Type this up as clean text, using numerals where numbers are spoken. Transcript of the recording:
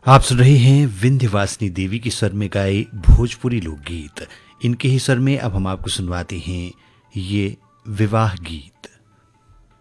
आप सुन रहे हैं विंध्यवासिनी देवी की स्वर में गाए भोजपुरी लोकगीत। इनके ही स्वर में अब हम आपको सुनवाते हैं ये विवाह गीत।